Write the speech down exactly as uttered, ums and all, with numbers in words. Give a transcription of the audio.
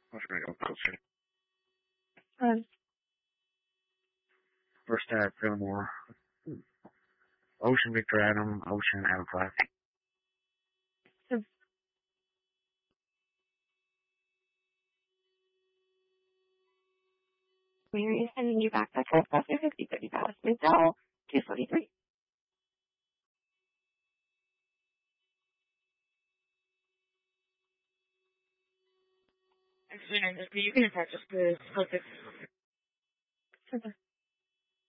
What's going to go closer? Um, First at Fillmore. Ocean Victor Adam, Ocean Adam Class. so Mary is sending you back to California fifty thirty past Middle two forty-three. Actually, no, just you can attach us to focus. Okay.